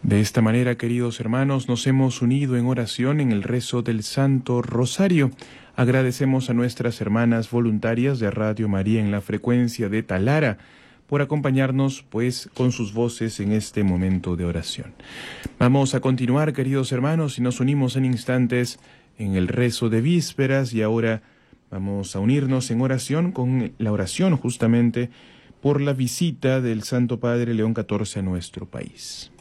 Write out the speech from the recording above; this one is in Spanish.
De esta manera, queridos hermanos, nos hemos unido en oración en el rezo del Santo Rosario. Agradecemos a nuestras hermanas voluntarias de Radio María en la frecuencia de Talara por acompañarnos, pues, con sus voces en este momento de oración. Vamos a continuar, queridos hermanos, y nos unimos en instantes en el rezo de vísperas, y ahora vamos a unirnos en oración con la oración justamente por la visita del Santo Padre León XIV a nuestro país.